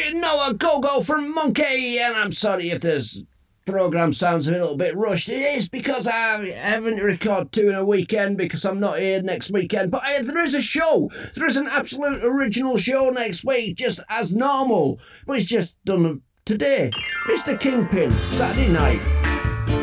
Noah Gogo from Monkey, and I'm sorry if this programme sounds a little bit rushed. It is because I haven't recorded 2 in a weekend because I'm not here next weekend. But there is a show. There is an absolute original show next week, just as normal. But it's just done today. Mr. Kingpin, Saturday night.